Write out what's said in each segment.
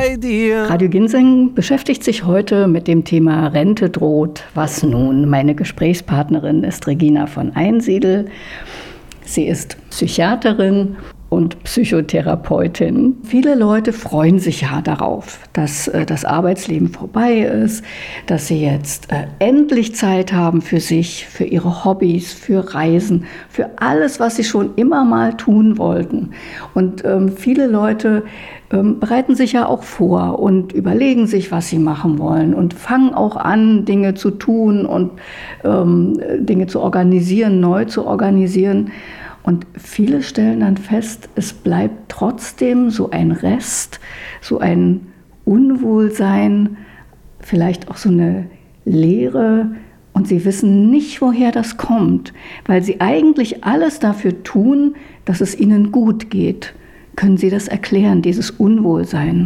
bei dir. Radio Ginseng beschäftigt sich heute mit dem Thema Rente droht. Was nun? Meine Gesprächspartnerin ist Regina von Einsiedel. Sie ist Psychiaterin und Psychotherapeutin. Viele Leute freuen sich ja darauf, dass das Arbeitsleben vorbei ist, dass sie jetzt endlich Zeit haben für sich, für ihre Hobbys, für Reisen, für alles, was sie schon immer mal tun wollten. Und viele Leute bereiten sich ja auch vor und überlegen sich, was sie machen wollen und fangen auch an, Dinge zu tun und Dinge zu organisieren, neu zu organisieren. Und viele stellen dann fest, es bleibt trotzdem so ein Rest, so ein Unwohlsein, vielleicht auch so eine Leere. Und sie wissen nicht, woher das kommt, weil sie eigentlich alles dafür tun, dass es ihnen gut geht. Können Sie das erklären, dieses Unwohlsein?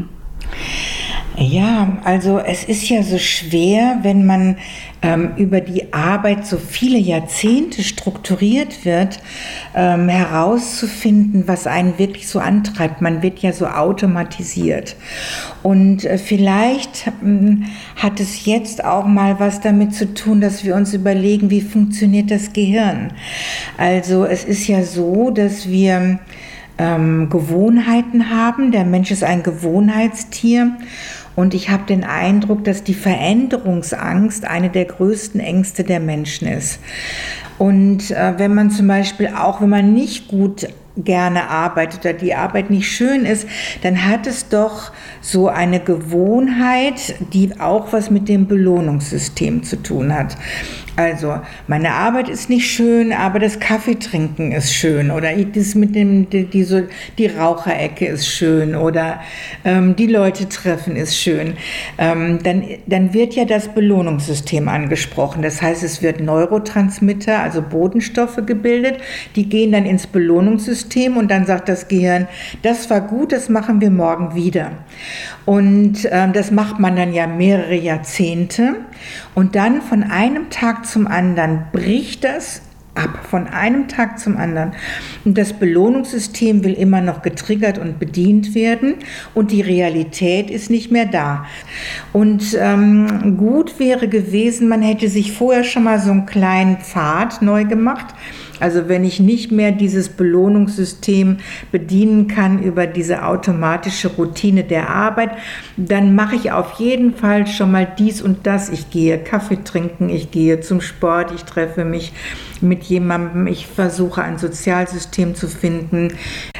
Ja, also es ist ja so schwer, wenn man über die Arbeit so viele Jahrzehnte strukturiert wird, herauszufinden, was einen wirklich so antreibt. Man wird ja so automatisiert. Und vielleicht hat es jetzt auch mal was damit zu tun, dass wir uns überlegen, wie funktioniert das Gehirn. Also es ist ja so, dass wir Gewohnheiten haben. Der Mensch ist ein Gewohnheitstier. Und ich habe den Eindruck, dass die Veränderungsangst eine der größten Ängste der Menschen ist. Und wenn man zum Beispiel auch, wenn man nicht gut gerne arbeitet oder die Arbeit nicht schön ist, dann hat es doch so eine Gewohnheit, die auch was mit dem Belohnungssystem zu tun hat. Also, meine Arbeit ist nicht schön, aber das Kaffeetrinken ist schön oder das mit die Raucherecke ist schön oder die Leute treffen ist schön. Dann wird ja das Belohnungssystem angesprochen. Das heißt, es wird Neurotransmitter, also Botenstoffe gebildet, die gehen dann ins Belohnungssystem und dann sagt das Gehirn, das war gut, das machen wir morgen wieder. Und das macht man dann ja mehrere Jahrzehnte und dann von einem Tag zum anderen bricht das ab, von einem Tag zum anderen. Und das Belohnungssystem will immer noch getriggert und bedient werden und die Realität ist nicht mehr da. Und gut wäre gewesen, man hätte sich vorher schon mal so einen kleinen Pfad neu gemacht. Also wenn ich nicht mehr dieses Belohnungssystem bedienen kann über diese automatische Routine der Arbeit, dann mache ich auf jeden Fall schon mal dies und das. Ich gehe Kaffee trinken, ich gehe zum Sport, ich treffe mich mit jemandem, ich versuche ein Sozialsystem zu finden.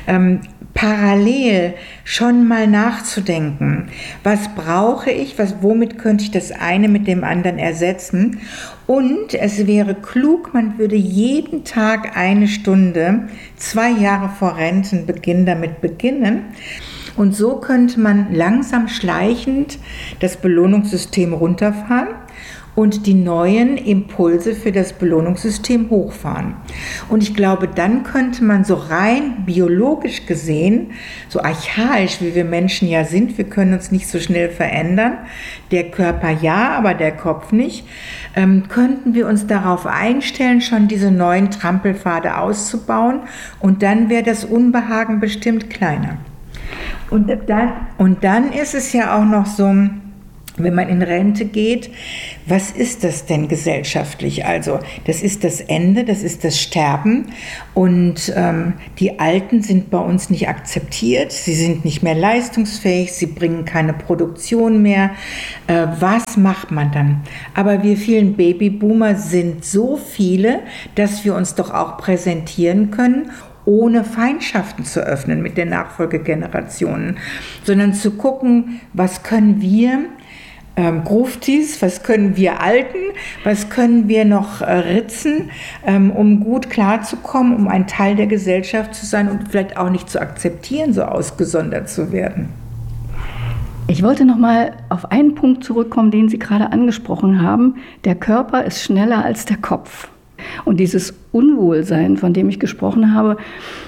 Parallel schon mal nachzudenken, was brauche ich, womit könnte ich das eine mit dem anderen ersetzen. Und es wäre klug, man würde jeden Tag 1 Stunde, 2 Jahre vor Rentenbeginn damit beginnen. Und so könnte man langsam schleichend das Belohnungssystem runterfahren und die neuen Impulse für das Belohnungssystem hochfahren. Und ich glaube, dann könnte man so rein biologisch gesehen, so archaisch wie wir Menschen ja sind, wir können uns nicht so schnell verändern, der Körper ja, aber der Kopf nicht, könnten wir uns darauf einstellen, schon diese neuen Trampelpfade auszubauen und dann wäre das Unbehagen bestimmt kleiner. Und dann ist es ja auch noch so, wenn man in Rente geht, was ist das denn gesellschaftlich? Also das ist das Ende, das ist das Sterben und die Alten sind bei uns nicht akzeptiert, sie sind nicht mehr leistungsfähig, sie bringen keine Produktion mehr. Was macht man dann? Aber wir vielen Babyboomer sind so viele, dass wir uns doch auch präsentieren können, ohne Feindschaften zu öffnen mit den Nachfolgegenerationen, sondern zu gucken, was können wir Gruftis, was können wir Alten, was können wir noch ritzen, um gut klarzukommen, um ein Teil der Gesellschaft zu sein und vielleicht auch nicht zu akzeptieren, so ausgesondert zu werden. Ich wollte noch mal auf einen Punkt zurückkommen, den Sie gerade angesprochen haben. Der Körper ist schneller als der Kopf. Und dieses Unwohlsein, von dem ich gesprochen habe,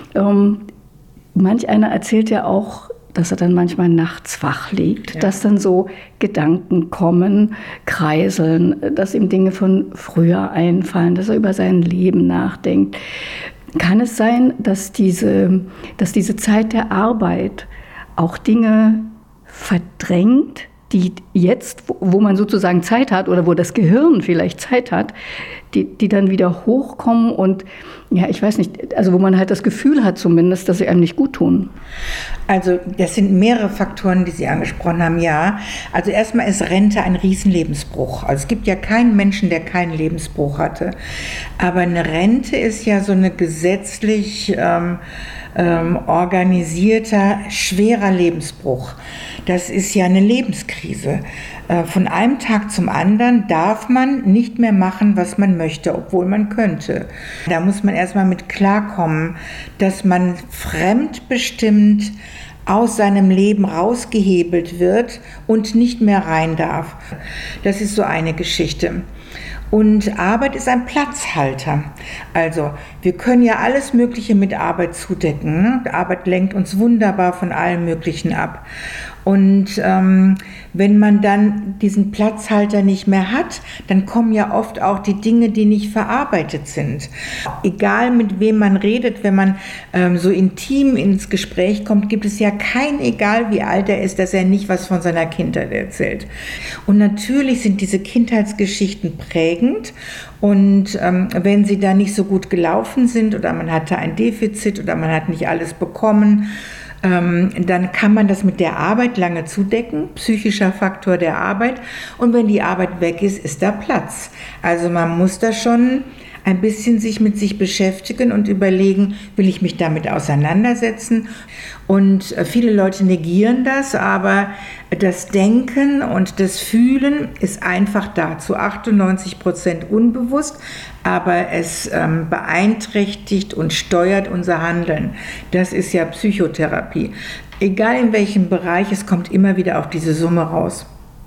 manch einer erzählt ja auch, dass er dann manchmal nachts wach liegt, ja. Dass dann so Gedanken kommen, kreiseln, dass ihm Dinge von früher einfallen, dass er über sein Leben nachdenkt. Kann es sein, dass diese Zeit der Arbeit auch Dinge verdrängt, die jetzt, wo man sozusagen Zeit hat oder wo das Gehirn vielleicht Zeit hat, die dann wieder hochkommen und ja, ich weiß nicht, also wo man halt das Gefühl hat zumindest, dass sie einem nicht gut tun. Also das sind mehrere Faktoren, die Sie angesprochen haben, ja. Also erstmal ist Rente ein Riesenlebensbruch. Also es gibt ja keinen Menschen, der keinen Lebensbruch hatte. Aber eine Rente ist ja so eine gesetzlich organisierter, schwerer Lebensbruch. Das ist ja eine Lebenskrise. Von einem Tag zum anderen darf man nicht mehr machen, was man möchte, obwohl man könnte. Da muss man erstmal mit klarkommen, dass man fremdbestimmt aus seinem Leben rausgehebelt wird und nicht mehr rein darf. Das ist so eine Geschichte. Und Arbeit ist ein Platzhalter. Also wir können ja alles Mögliche mit Arbeit zudecken. Ne? Arbeit lenkt uns wunderbar von allem Möglichen ab. Und wenn man dann diesen Platzhalter nicht mehr hat, dann kommen ja oft auch die Dinge, die nicht verarbeitet sind. Egal mit wem man redet, wenn man so intim ins Gespräch kommt, gibt es ja kein, egal wie alt er ist, dass er nicht was von seiner Kindheit erzählt. Und natürlich sind diese Kindheitsgeschichten prägend. Und wenn sie da nicht so gut gelaufen sind oder man hatte ein Defizit oder man hat nicht alles bekommen, dann kann man das mit der Arbeit lange zudecken, psychischer Faktor der Arbeit. Und wenn die Arbeit weg ist, ist da Platz. Also man muss da schon ein bisschen sich mit sich beschäftigen und überlegen, will ich mich damit auseinandersetzen? Und viele Leute negieren das, aber das Denken und das Fühlen ist einfach da, zu 98% unbewusst, aber es beeinträchtigt und steuert unser Handeln. Das ist ja Psychotherapie. Egal in welchem Bereich, es kommt immer wieder auf diese Summe raus.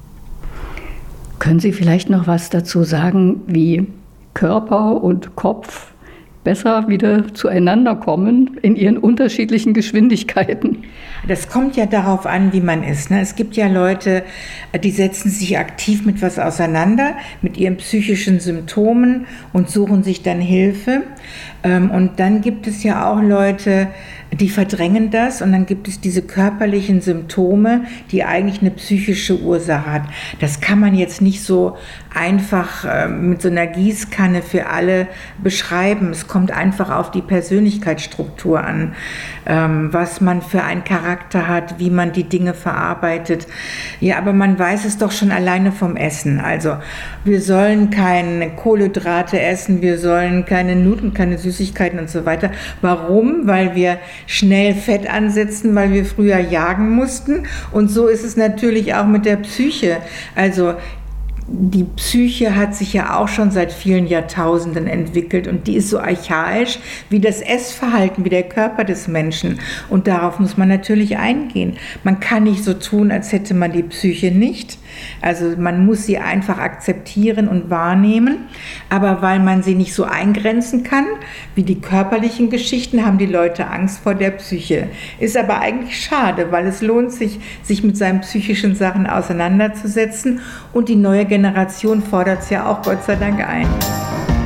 Können Sie vielleicht noch was dazu sagen, wie Körper und Kopf besser wieder zueinander kommen in ihren unterschiedlichen Geschwindigkeiten? Das kommt ja darauf an, wie man ist. Ne? Es gibt ja Leute, die setzen sich aktiv mit was auseinander, mit ihren psychischen Symptomen und suchen sich dann Hilfe. Und dann gibt es ja auch Leute, die verdrängen das und dann gibt es diese körperlichen Symptome, die eigentlich eine psychische Ursache hat. Das kann man jetzt nicht so einfach mit so einer Gießkanne für alle beschreiben. Es kommt einfach auf die Persönlichkeitsstruktur an, was man für einen Charakter hat, wie man die Dinge verarbeitet. Ja, aber man weiß es doch schon alleine vom Essen. Also wir sollen keine Kohlenhydrate essen, wir sollen keine Nudeln, keine Süßigkeiten und so weiter. Warum? Weil wir schnell Fett ansetzen, weil wir früher jagen mussten. Und so ist es natürlich auch mit der Psyche. Also die Psyche hat sich ja auch schon seit vielen Jahrtausenden entwickelt und die ist so archaisch wie das Essverhalten, wie der Körper des Menschen. Und darauf muss man natürlich eingehen. Man kann nicht so tun, als hätte man die Psyche nicht. Also man muss sie einfach akzeptieren und wahrnehmen. Aber weil man sie nicht so eingrenzen kann, wie die körperlichen Geschichten, haben die Leute Angst vor der Psyche. Ist aber eigentlich schade, weil es lohnt sich, sich mit seinen psychischen Sachen auseinanderzusetzen. Und die neue Generation fordert es ja auch Gott sei Dank ein.